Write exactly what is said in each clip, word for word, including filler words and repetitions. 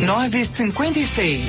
nove cinco seis.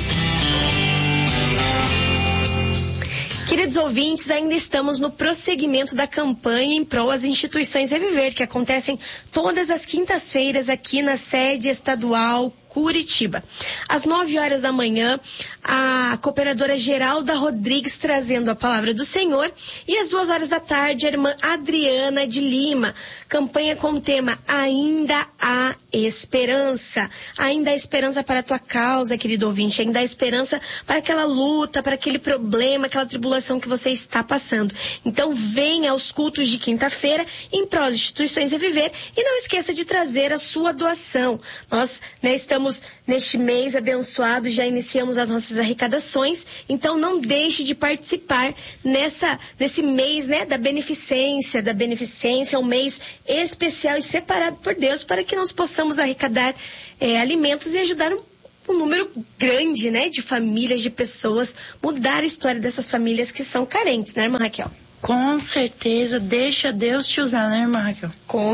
Queridos ouvintes, ainda estamos no prosseguimento da campanha em prol às instituições Reviver, que acontecem todas as quintas-feiras aqui na sede estadual Curitiba. Às nove horas da manhã, a cooperadora Geralda Rodrigues trazendo a palavra do Senhor, e às duas horas da tarde, a irmã Adriana de Lima, campanha com o tema Ainda há Esperança. Ainda há esperança para a tua causa, querido ouvinte, ainda há esperança para aquela luta, para aquele problema, aquela tribulação que você está passando. Então venha aos cultos de quinta-feira em prol das instituições Reviver e não esqueça de trazer a sua doação. Nós, né, estamos Estamos neste mês abençoado, já iniciamos as nossas arrecadações, então não deixe de participar nessa, nesse mês, né, da beneficência, da beneficência, um mês especial e separado por Deus para que nós possamos arrecadar é, alimentos e ajudar um, um número grande, né, de famílias, de pessoas, mudar a história dessas famílias que são carentes, né, irmã Raquel? Com certeza, deixa Deus te usar, né, irmã Raquel? Com.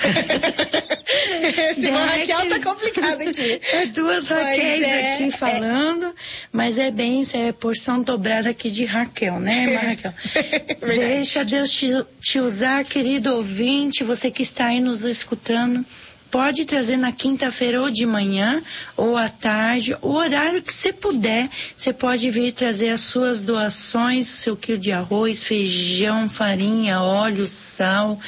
Esse irmã Raquel tá complicado aqui. É duas Raquéis é, aqui falando, é. Mas é bem, isso é porção dobrada aqui de Raquel, né, irmã Raquel? Deixa Deus te, te usar, querido ouvinte, você que está aí nos escutando. Pode trazer na quinta-feira ou de manhã, ou à tarde, o horário que você puder. Você pode vir trazer as suas doações, seu quilo de arroz, feijão, farinha, óleo, sal,